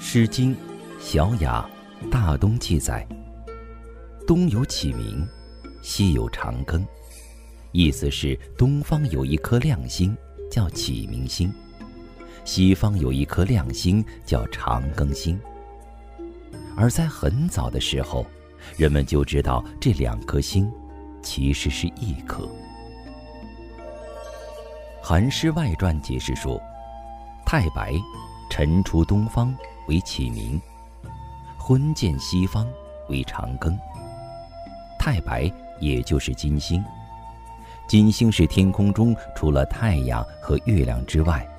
诗经·小雅·大东记载：东有启明，西有长庚。意思是东方有一颗亮星叫启明星，西方有一颗亮星叫长庚星。而在很早的时候，人们就知道这两颗星其实是一颗。《韩诗外传》解释说，太白晨出东方为启明，昏见西方为长庚。太白也就是金星，金星是天空中除了太阳和月亮之外